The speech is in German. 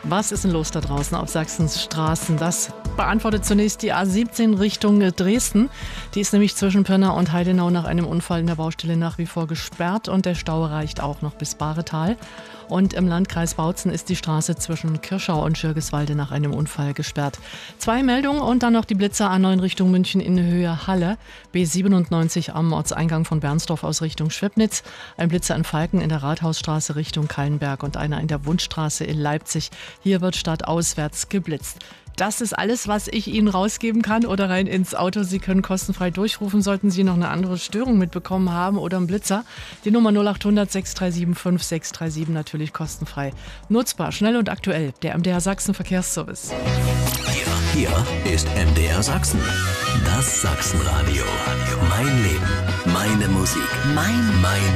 Was ist denn los da draußen auf Sachsens Straßen? Das beantwortet zunächst die A17 Richtung Dresden. Die ist nämlich zwischen Pirna und Heidenau nach einem Unfall in der Baustelle nach wie vor gesperrt und der Stau reicht auch noch bis Bahretal. Und im Landkreis Bautzen ist die Straße zwischen Kirschau und Schirgiswalde nach einem Unfall gesperrt. 2 Meldungen und dann noch die Blitzer A9 Richtung München in Höhe Halle. B97 am Ortseingang von Bernsdorf aus Richtung Schwibnitz. Ein Blitzer in Falken in der Rathausstraße Richtung Kallenberg und einer in der Wundstraße in Leipzig. Hier wird stadtauswärts geblitzt. Das ist alles, was ich Ihnen rausgeben kann oder rein ins Auto. Sie können kostenfrei durchrufen, sollten Sie noch eine andere Störung mitbekommen haben oder einen Blitzer. Die Nummer 0800 637 5637 natürlich kostenfrei. Nutzbar, schnell und aktuell. Der MDR Sachsen Verkehrsservice. Hier ist MDR Sachsen. Das Sachsenradio. Mein Leben, meine Musik, mein